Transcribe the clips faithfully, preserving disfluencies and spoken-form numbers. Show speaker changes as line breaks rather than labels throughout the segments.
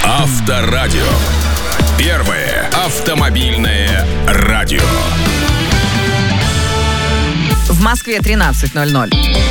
Авторадио. Первое автомобильное радио.
В Москве тринадцать ноль ноль.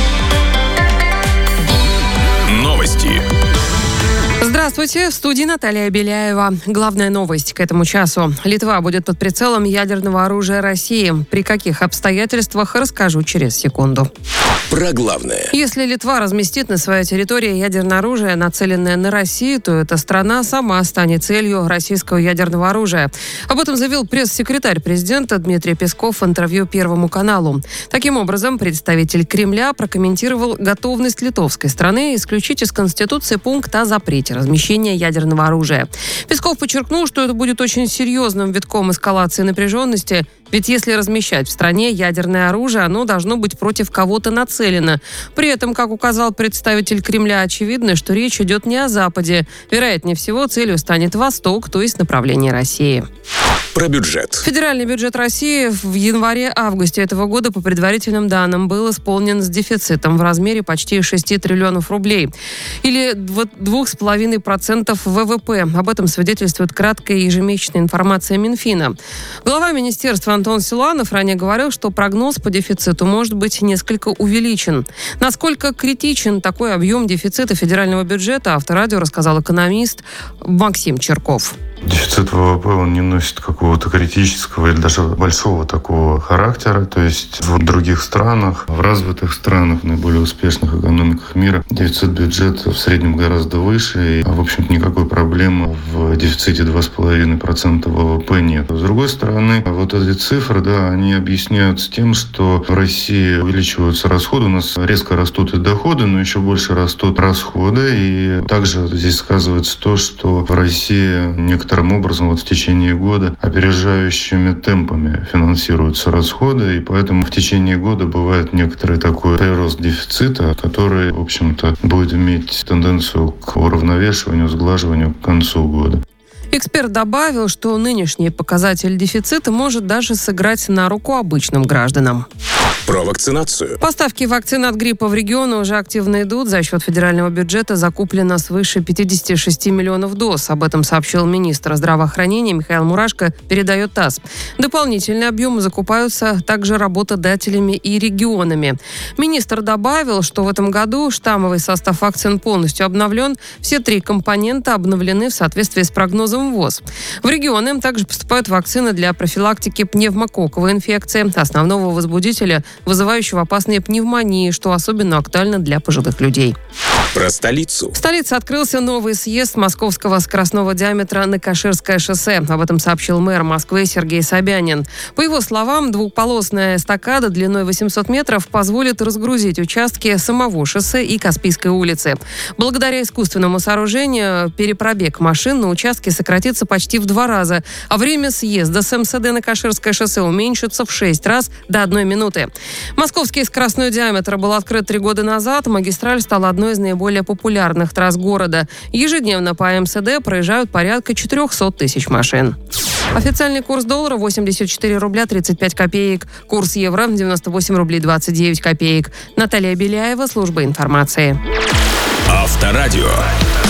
Новости.
Здравствуйте, в студии Наталья Беляева. Главная новость к этому часу. Литва будет под прицелом ядерного оружия России. При каких обстоятельствах, расскажу через секунду.
Про главное.
Если Литва разместит на своей территории ядерное оружие, нацеленное на Россию, то эта страна сама станет целью российского ядерного оружия. Об этом заявил пресс-секретарь президента Дмитрий Песков в интервью Первому каналу. Таким образом, представитель Кремля прокомментировал готовность литовской страны исключить из Конституции пункт о запрете размещения ядерного оружия. Песков подчеркнул, что это будет очень серьезным витком эскалации напряженности, ведь если размещать в стране ядерное оружие, оно должно быть против кого-то нацелено. При этом, как указал представитель Кремля, очевидно, что речь идет не о Западе. Вероятнее всего, целью станет Восток, то есть направление России.
Про бюджет.
Федеральный бюджет России в январе-августе этого года, по предварительным данным, был исполнен с дефицитом в размере почти шесть триллионов рублей. Или два с половиной процента ВВП. Об этом свидетельствует краткая ежемесячная информация Минфина. Глава министерства Антон Силуанов ранее говорил, что прогноз по дефициту может быть несколько увеличен. Насколько критичен такой объем дефицита федерального бюджета, Авторадио рассказал экономист Максим Черков.
Дефицит ВВП, он не носит какого-то критического или даже большого такого характера. То есть в других странах, в развитых странах, в наиболее успешных экономиках мира дефицит бюджета в среднем гораздо выше. И, в общем-то, никакой проблемы в дефиците два с половиной процента ВВП нет. С другой стороны, вот эти цифры, да, они объясняются тем, что в России увеличиваются расходы. У нас резко растут и доходы, но еще больше растут расходы. И также здесь сказывается то, что в России некоторые Некоторым образом вот в течение года опережающими темпами финансируются расходы, и поэтому в течение года бывает некоторый такой прирост дефицита, который, в общем-то, будет иметь тенденцию к уравновешиванию, сглаживанию к концу года.
Эксперт добавил, что нынешний показатель дефицита может даже сыграть на руку обычным гражданам.
Про вакцинацию.
Поставки вакцин от гриппа в регионы уже активно идут. За счет федерального бюджета закуплено свыше пятьдесят шесть миллионов доз. Об этом сообщил министр здравоохранения Михаил Мурашко, передает ТАСС. Дополнительные объемы закупаются также работодателями и регионами. Министр добавил, что в этом году штаммовый состав вакцин полностью обновлен. Все три компонента обновлены в соответствии с прогнозом ВОЗ. В регионы также поступают вакцины для профилактики пневмококковой инфекции, основного возбудителя, вызывающего опасные пневмонии, что особенно актуально для пожилых людей.
Про столицу.
В столице открылся новый съезд московского скоростного диаметра на Каширское шоссе. Об этом сообщил мэр Москвы Сергей Собянин. По его словам, двухполосная эстакада длиной восемьсот метров позволит разгрузить участки самого шоссе и Каспийской улицы. Благодаря искусственному сооружению перепробег машин на участке сократится почти в два раза, а время съезда с МСД на Каширское шоссе уменьшится в шесть раз до одной минуты. Московский скоростной диаметр был открыт три года назад. Магистраль стала одной из наиболее популярных трасс города. Ежедневно по МСД проезжают порядка четыреста тысяч машин. Официальный курс доллара восемьдесят четыре рубля тридцать пять копеек. Курс евро девяносто восемь рублей двадцать девять копеек. Наталья Беляева, служба информации.
Авторадио.